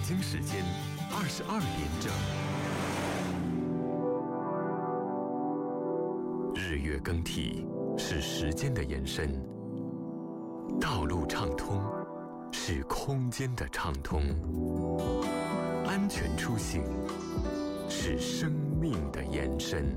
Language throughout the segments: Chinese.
京时间22点整。日月更替是时间的延伸，道路畅通是空间的畅通，安全出行是生命的延伸。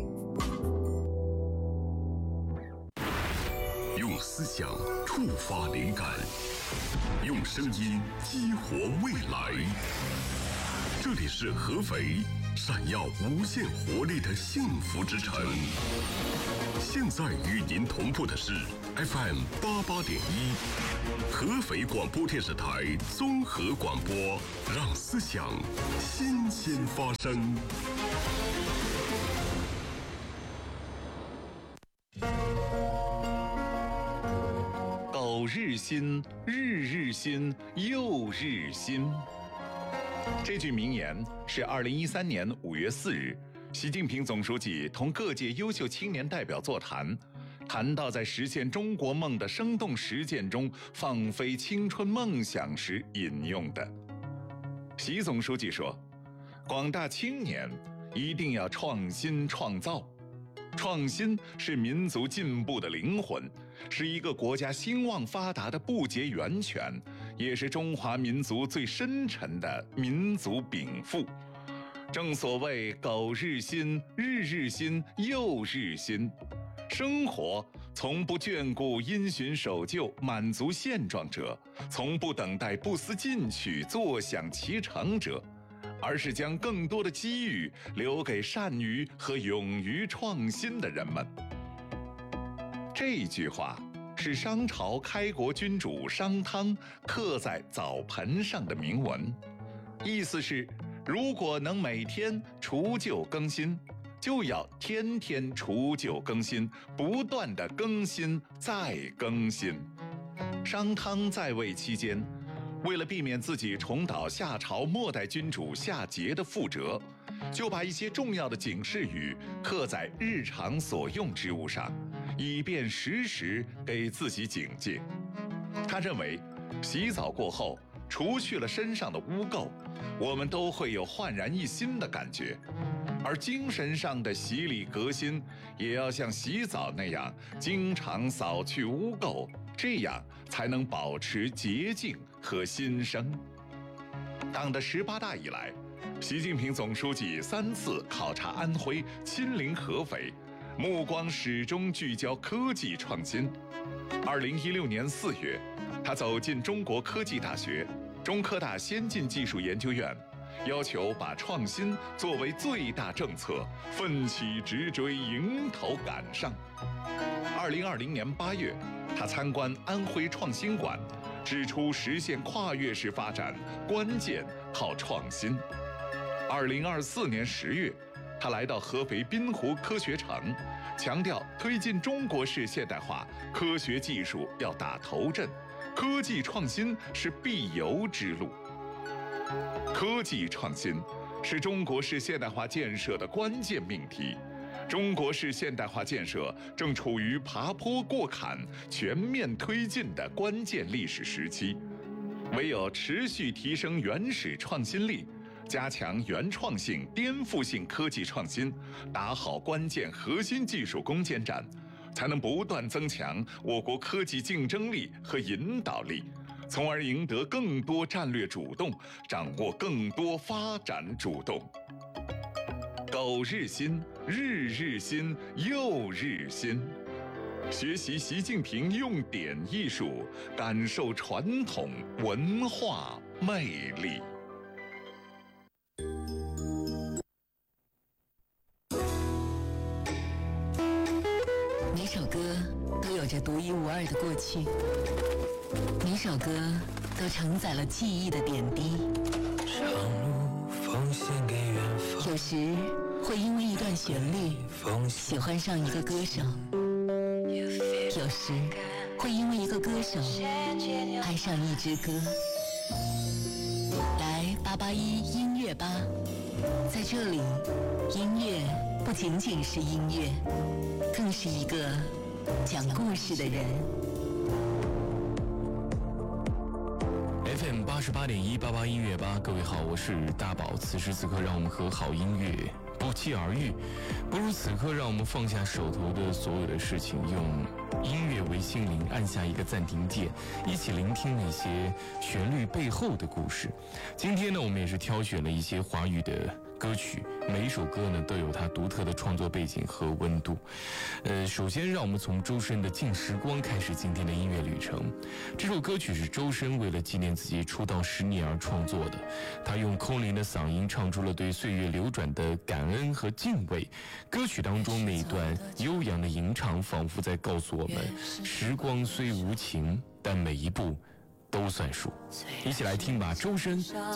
用思想触发灵感，用声音激活未来。这里是合肥，闪耀无限活力的幸福之城。现在与您同步的是 FM 88.1，合肥广播电视台综合广播，让思想新鲜发生。苟日新，日日新，又日新。这句名言是2013年5月4日，习近平总书记同各界优秀青年代表座谈，谈到在实现中国梦的生动实践中放飞青春梦想时引用的。习总书记说，广大青年一定要创新创造。创新是民族进步的灵魂，是一个国家兴旺发达的不竭源泉，也是中华民族最深沉的民族禀赋。正所谓苟日新，日日新，又日新。生活从不眷顾因循守旧、满足现状者，从不等待不思进取、坐享其成者，而是将更多的机遇留给善于和勇于创新的人们。这句话是商朝开国君主商汤刻在澡盆上的铭文，意思是，如果能每天除旧更新，就要天天除旧更新，不断地更新再更新。商汤在位期间，为了避免自己重蹈夏朝末代君主夏桀的覆辙，就把一些重要的警示语刻在日常所用之物上，以便时时给自己警戒。他认为，洗澡过后，除去了身上的污垢，我们都会有焕然一新的感觉。而精神上的洗礼革新，也要像洗澡那样，经常扫去污垢，这样才能保持洁净和新生。党的18大以来，习近平总书记3次考察安徽，亲临合肥，目光始终聚焦科技创新。2016年4月，他走进中国科技大学、中科大先进技术研究院，要求把创新作为最大政策，奋起直追，迎头赶上。2020年8月，他参观安徽创新馆，指出实现跨越式发展关键靠创新。2024年10月，他来到合肥滨湖科学城，强调推进中国式现代化，科学技术要打头阵，科技创新是必由之路。科技创新是中国式现代化建设的关键命题。中国式现代化建设正处于爬坡过坎、全面推进的关键历史时期，唯有持续提升原始创新力，加强原创性、颠覆性科技创新，打好关键核心技术攻坚战，才能不断增强我国科技竞争力和引导力，从而赢得更多战略主动，掌握更多发展主动。苟日新，日日新，又日新。学习习近平用典艺术，感受传统文化魅力。 每首歌都有着独一无二的过去，每首歌都承载了记忆的点滴。 长路奉献给远方。 有时会因为一段旋律喜欢上一个歌手，有时会因为一个歌手爱上一支歌。来881音乐吧，在这里，音乐不仅仅是音乐，更是一个讲故事的人。 FM88.1 88.188音乐吧，各位好，我是大宝。此时此刻，让我们和好音乐不期而遇。不如此刻，让我们放下手头的所有的事情，用音乐为心灵，按下一个暂停键，一起聆听那些旋律背后的故事。今天呢，我们也是挑选了一些华语的歌曲，每一首歌呢都有它独特的创作背景和温度。首先让我们从周深的《静时光》开始今天的音乐旅程。这首歌曲是周深为了纪念自己出道10年而创作的，他用空灵的嗓音唱出了对岁月流转的感恩和敬畏。歌曲当中那一段悠扬的吟唱，仿佛在告诉我们，时光虽无情，但每一步都算数。一起来听吧，周深。